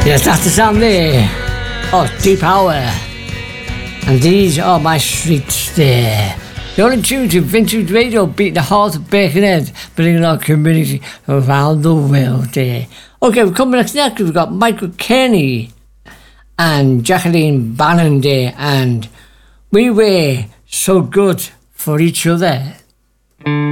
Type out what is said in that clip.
Yes, that's the sound there. Oh, Deep Hour. And these are my streets there. You're in tune to Vintage Radio, beat the heart of Birkenhead, bringing our community around the world there. Okay, we're coming next. We've got Michael Kearney and Jacqueline Bannon there, and we were so good for each other.